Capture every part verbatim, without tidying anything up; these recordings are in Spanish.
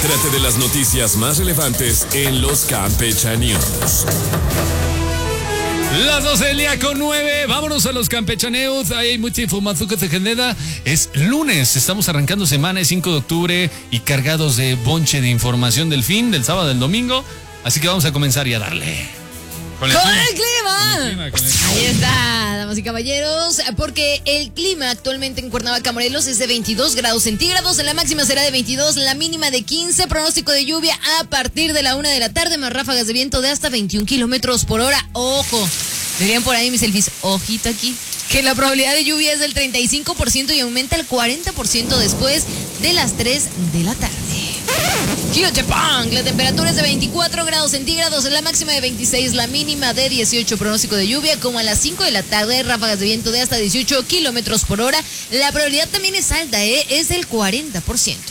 Entérate de las noticias más relevantes en los Campechaneos. Las doce del día con nueve, vámonos a los campechaneos. Hay mucha información que se genera. Es lunes, estamos arrancando semana, es cinco de octubre y cargados de bonche de información del fin, del sábado, del domingo. Así que vamos a comenzar y a darle. Con el, ¡Con el clima. Con el clima con el clima. Ahí está, damas y caballeros, porque el clima actualmente en Cuernavaca, Morelos, es de veintidós grados centígrados, la máxima será de veintidós, la mínima de quince, pronóstico de lluvia a partir de la una de la tarde, más ráfagas de viento de hasta veintiún kilómetros por hora. Ojo, dirían por ahí mis selfies, ojito aquí, que la probabilidad de lluvia es del treinta y cinco por ciento y aumenta al cuarenta por ciento después de las tres de la tarde. Quilotepang, la temperatura es de veinticuatro grados centígrados, la máxima de veintiséis, la mínima de dieciocho, pronóstico de lluvia como a las cinco de la tarde, ráfagas de viento de hasta dieciocho kilómetros por hora. La probabilidad también es alta, ¿eh? Es del cuarenta por ciento.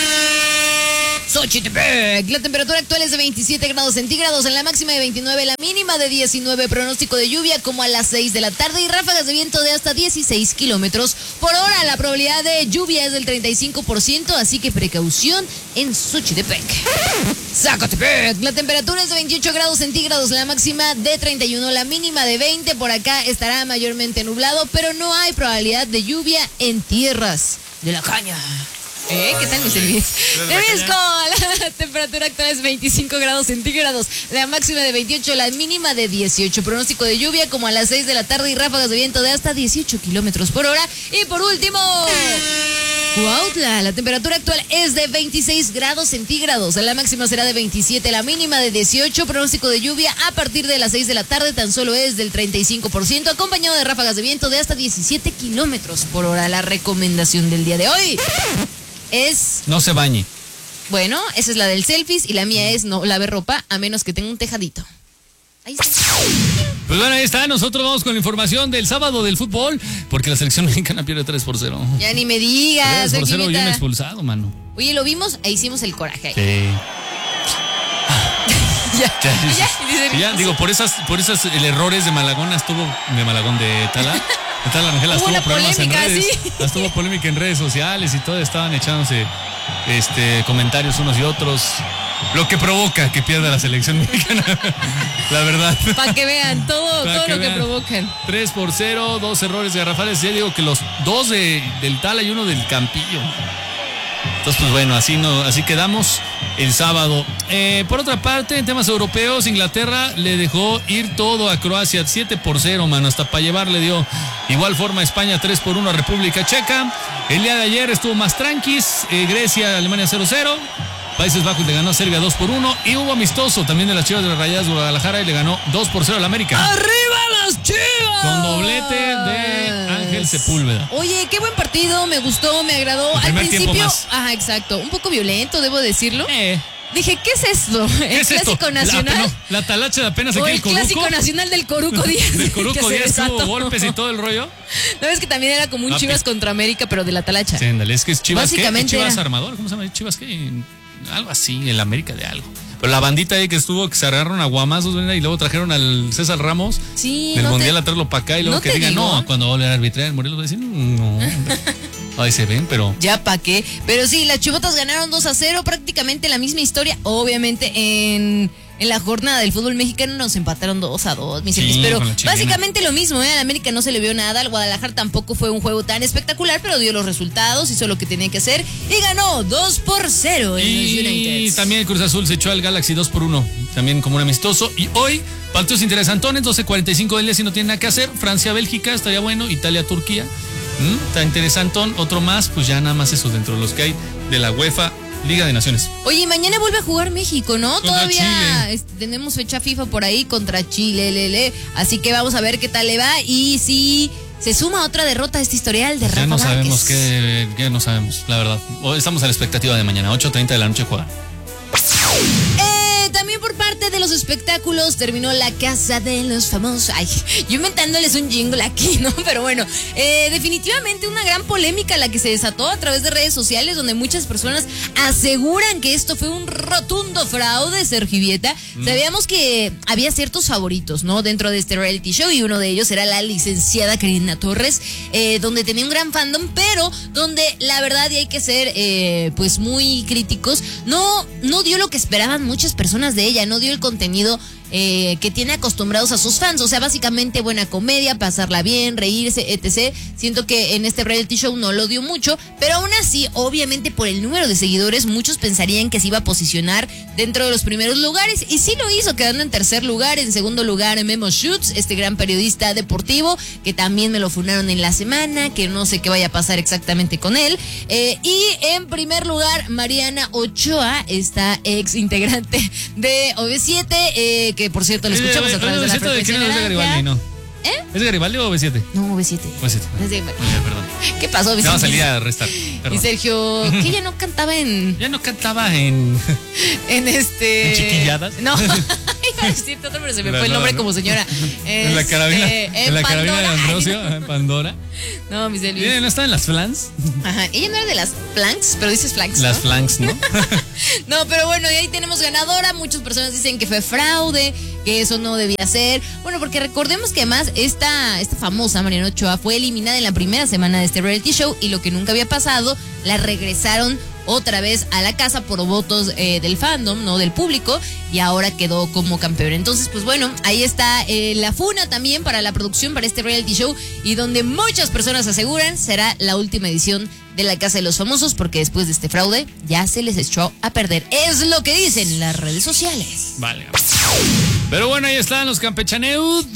Xochitepec, la temperatura actual es de veintisiete grados centígrados, en la máxima de veintinueve, la mínima de diecinueve, pronóstico de lluvia como a las seis de la tarde y ráfagas de viento de hasta dieciséis kilómetros por hora. La probabilidad de lluvia es del treinta y cinco por ciento, así que precaución en Xochitepec. Zacatepec, la temperatura es de veintiocho grados centígrados, la máxima de treinta y uno, la mínima de veinte. Por acá estará mayormente nublado, pero no hay probabilidad de lluvia en tierras de la caña. ¿Eh? ¿Qué tal mi servicio? Temisco, la temperatura actual es veinticinco grados centígrados, la máxima de veintiocho, la mínima de dieciocho, pronóstico de lluvia como a las seis de la tarde y ráfagas de viento de hasta dieciocho kilómetros por hora. Y por último, Cuautla, la temperatura actual es de veintiséis grados centígrados, la máxima será de veintisiete, la mínima de dieciocho, pronóstico de lluvia a partir de las seis de la tarde tan solo es del treinta y cinco por ciento, acompañado de ráfagas de viento de hasta diecisiete kilómetros por hora. La recomendación del día de hoy es... no se bañe. Bueno, esa es la del selfies y la mía es no lave ropa a menos que tenga un tejadito. Ahí está. Pues bueno, ahí está. Nosotros vamos con la información del sábado del fútbol, porque la selección mexicana pierde tres por cero. Ya ni me digas. tres por cero y un expulsado, mano. Oye, lo vimos e hicimos el coraje ahí. Sí. ya, ya, ya, ya, ya, digo, por esas, por esas el errores de Malagón, estuvo de Malagón de Tala. De Tala Rangel, hubo estuvo problemas en redes. ¿Sí? Estuvo polémica en redes sociales y todo, estaban echándose este comentarios unos y otros. Lo que provoca que pierda la selección mexicana. La verdad. Para que vean todo, todo que lo vean. que provocan. tres por cero, dos errores garrafales. Ya digo que los dos de, del Tala y uno del Campillo. Entonces, pues bueno, así no, así quedamos el sábado. Eh, por otra parte, en temas europeos, Inglaterra le dejó ir todo a Croacia, siete por cero, mano, hasta para llevar le dio. Igual forma España tres por uno a República Checa. El día de ayer estuvo más tranquis, eh, Grecia, Alemania cero cero. Países Bajos le ganó a Serbia dos por uno. Y hubo amistoso también de las Chivas de las Rayadas de Guadalajara y le ganó dos por cero al América. ¡Arriba las Chivas! Con doblete de Ángel Sepúlveda. Oye, qué buen partido, me gustó, me agradó. El al principio, más. Ajá, exacto, un poco violento, debo decirlo. Eh. Dije, ¿qué es esto? ¿El ¿Qué es clásico esto? nacional? La, no, la talacha de apenas o aquí el el Coruco. clásico nacional del Coruco Díaz. Del Coruco que Díaz hubo golpes y todo el rollo. No, es que también era como un Ah, Chivas pues. contra América, pero de la talacha. Sí, ándale, es que es Chivas, Básicamente ¿qué? Chivas era... Armador, ¿cómo se llama? Chivas qué, algo así, el América de algo. Pero la bandita ahí que estuvo, que se agarraron a guamazos, ¿verdad? Y luego trajeron al César Ramos sí, del no Mundial te... a traerlo para acá y luego no que digan, digo. no, cuando vuelvan a arbitrar el Morelos va a decir, no, ahí se ven, pero... Ya pa' qué. Pero sí, las Chivotas ganaron dos a cero, prácticamente la misma historia. Obviamente en, en la jornada del fútbol mexicano nos empataron dos a dos, mis Sí, semis, pero básicamente lo mismo, ¿eh? Al América no se le vio nada, al Guadalajara tampoco fue un juego tan espectacular, pero dio los resultados, hizo lo que tenía que hacer y ganó dos por cero en y los United. También el Cruz Azul se echó al Galaxy dos por uno, también como un amistoso. Y hoy, partidos interesantones, doce cuarenta y cinco del día si no tienen nada que hacer. Francia-Bélgica, estaría bueno. Italia-Turquía, ¿Mm? está interesantón. Otro más, pues ya nada más eso dentro de los que hay de la UEFA Liga de Naciones. Oye, mañana vuelve a jugar México, ¿no? Contra Todavía es, tenemos fecha FIFA por ahí contra Chile, lele. Así que vamos a ver qué tal le va y si se suma otra derrota a este historial de Rafa Ya no Márquez. sabemos qué, qué no sabemos, la verdad. Estamos a la expectativa de mañana, ocho treinta de la noche juega. Eh, también por parte de los espectáculos terminó la Casa de los Famosos. Ay, yo inventándoles un jingle aquí, ¿no? Pero bueno, eh, definitivamente una gran polémica la que se desató a través de redes sociales, donde muchas personas aseguran que esto fue un rotundo fraude, Sergio Vieta. Mm. Sabíamos que había ciertos favoritos, ¿no? Dentro de este reality show, y uno de ellos era la licenciada Karina Torres, eh, donde tenía un gran fandom, pero donde la verdad, y hay que ser eh, pues muy críticos, no, no dio lo que esperaban muchas personas de ella, no dio el contenido Eh, que tiene acostumbrados a sus fans. O sea, básicamente buena comedia, pasarla bien, reírse, etcétera. Siento que en este reality show no lo dio mucho, pero aún así, obviamente por el número de seguidores, muchos pensarían que se iba a posicionar dentro de los primeros lugares, y sí lo hizo, quedando en tercer lugar. En segundo lugar, Memo Schutz, este gran periodista deportivo, que también me lo funaron en la semana, que no sé qué vaya a pasar exactamente con él. Eh, y en primer lugar, Mariana Ochoa, esta ex integrante de O V siete, eh, que por cierto lo escuchamos a través de la frecuencia naranja. ¿Es de Garibaldi? No. ¿Eh? ¿Es de Garibaldi o O V siete? No, O V siete. O V siete. Es de... Oye, perdón. ¿Qué pasó, Vicente? Vamos a salir a restar. Perdón. Y Sergio, que ya no cantaba en... Ya no cantaba en... En este... ¿En Chiquilladas? No. Iba a decirte otro, pero se me no, fue el nombre no, no. como señora. En la carabina. Este, en la carabina de Ambrosio, en Pandora. No, mis Elvis. ¿No está en las Flanks? Ajá. Ella no era de las Flanks, pero dices Flanks, Las ¿no? Flanks, ¿no? No, pero bueno, y ahí tenemos ganadora. Muchas personas dicen que fue fraude, que eso no debía ser. Bueno, porque recordemos que además esta, esta famosa Mariana Ochoa fue eliminada en la primera semana de este reality show, y lo que nunca había pasado, la regresaron otra vez a la casa por votos eh, del fandom, no del público, y ahora quedó como campeón. Entonces, pues bueno, ahí está eh, la funa también para la producción, para este reality show, y donde muchas personas aseguran será la última edición de la Casa de los Famosos, porque después de este fraude ya se les echó a perder. Es lo que dicen las redes sociales. Vale. Pero bueno, ahí están los campechaneud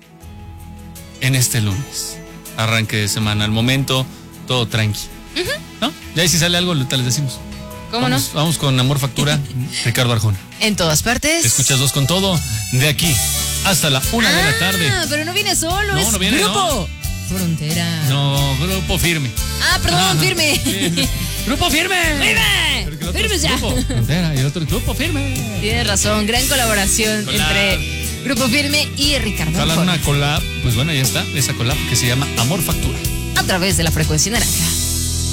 en este lunes. Arranque de semana. Al momento, todo tranqui. Uh-huh. ¿No? Ya ahí si sale algo, ahorita les decimos. ¿Cómo vamos, no? Vamos con Amor Factura, Ricardo Arjona. En todas partes. Escuchas Dos con Todo, de aquí hasta la una ah, de la tarde. Ah, pero no viene solo, no, es no viene, Grupo no. Frontera. No, Grupo Firme. Ah, perdón, ah, Firme. Grupo Firme. Firme. Firme ya. Grupo Frontera y el otro Grupo Firme. Tienes razón, gran colaboración collab entre Grupo Firme y Ricardo Arjona. Una collab, pues bueno, ya está, esa collab que se llama Amor Factura. A través de la frecuencia naranja.